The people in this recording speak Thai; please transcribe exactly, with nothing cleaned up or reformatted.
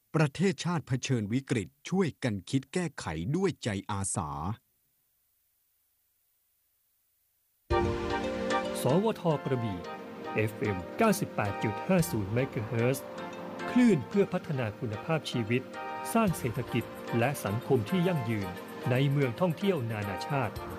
ประเทศชาติเผชิญวิกฤตช่วยกันคิดแก้ไขด้วยใจอาสาสวทกระบี่ เอฟ เอ็ม เก้าสิบแปดจุดห้าศูนย์ เมกะเฮิรตซ์ คลื่นเพื่อพัฒนาคุณภาพชีวิตสร้างเศรษฐกิจและสังคมที่ยั่งยืนในเมืองท่องเที่ยวนานาชาติ